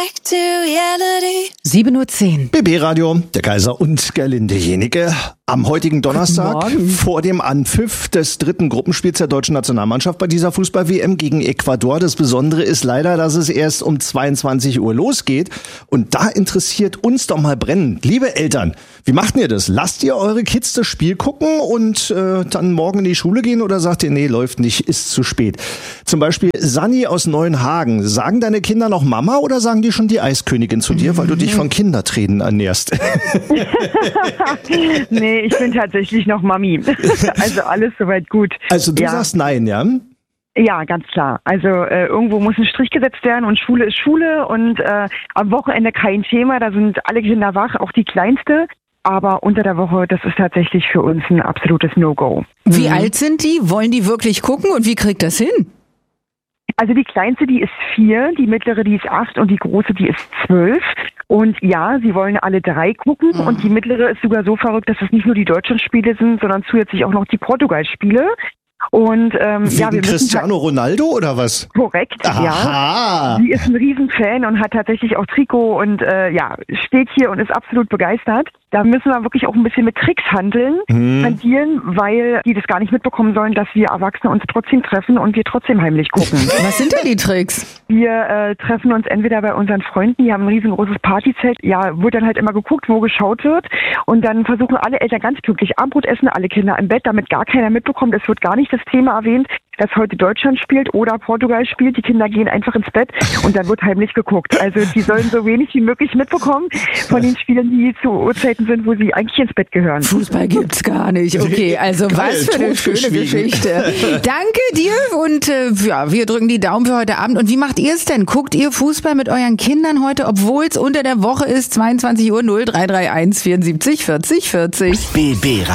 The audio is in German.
7:10 Uhr. BB Radio, der Kaiser und Gerlinde Jenike. Am heutigen Donnerstag vor dem Anpfiff des dritten Gruppenspiels der deutschen Nationalmannschaft bei dieser Fußball-WM gegen Ecuador. Das Besondere ist leider, dass es erst um 22 Uhr losgeht. Und da interessiert uns doch mal brennend. Liebe Eltern, wie macht ihr das? Lasst ihr eure Kids das Spiel gucken und dann morgen in die Schule gehen oder sagt ihr, nee, läuft nicht, ist zu spät? Zum Beispiel Sanni aus Neuenhagen. Sagen deine Kinder noch Mama oder sagen die schon die Eiskönigin zu dir, weil du dich von Kindertränen ernährst? Nee, ich bin tatsächlich noch Mami. Also alles soweit gut. Also du sagst nein, ja? Ja, ganz klar. Also irgendwo muss ein Strich gesetzt werden und Schule ist Schule und am Wochenende kein Thema. Da sind alle Kinder wach, auch die Kleinste. Aber unter der Woche, das ist tatsächlich für uns ein absolutes No-Go. Wie alt sind die? Wollen die wirklich gucken und wie kriegt das hin? Also die Kleinste, die ist 4, die mittlere, die ist 8 und die große, die ist 12. Und ja, sie wollen alle 3 gucken und die mittlere ist sogar so verrückt, dass es nicht nur die Deutschlandspiele sind, sondern zusätzlich auch noch die Portugal-Spiele. Und wir müssen Cristiano Ronaldo oder was? Korrekt, Aha. ja. Sie ist ein Riesenfan und hat tatsächlich auch Trikot und steht hier und ist absolut begeistert. Da müssen wir wirklich auch ein bisschen mit Tricks handieren, weil die das gar nicht mitbekommen sollen, dass wir Erwachsene uns trotzdem treffen und wir trotzdem heimlich gucken. Was sind denn die Tricks? Wir treffen uns entweder bei unseren Freunden, die haben ein riesengroßes Partyzelt. Ja, wird dann halt immer geguckt, wo geschaut wird. Und dann versuchen alle Eltern ganz glücklich Abendbrot essen, alle Kinder im Bett, damit gar keiner mitbekommt. Es wird gar nicht das Thema erwähnt, dass heute Deutschland spielt oder Portugal spielt. Die Kinder gehen einfach ins Bett und dann wird heimlich geguckt. Also die sollen so wenig wie möglich mitbekommen von den Spielen, die zu Uhrzeiten sind, wo sie eigentlich ins Bett gehören. Fußball gibt's gar nicht. Okay, also Geil, was für eine schöne Geschichte. Danke dir und wir drücken die Daumen für heute Abend. Und wie macht ihr es denn? Guckt ihr Fußball mit euren Kindern heute, obwohl es unter der Woche ist? 22:00 0331 74 40 40. BB